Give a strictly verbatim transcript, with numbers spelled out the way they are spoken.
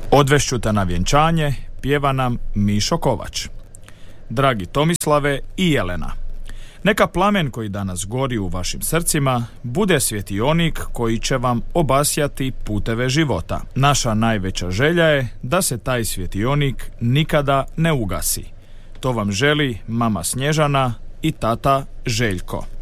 Odvešću te na vjenčanje pjeva nam Mišo Kovač. Dragi Tomislave i Jelena, neka plamen koji danas gori u vašim srcima bude svjetionik koji će vam obasjati puteve života. Naša najveća želja je da se taj svjetionik nikada ne ugasi. To vam želi mama Snježana i tata Željko.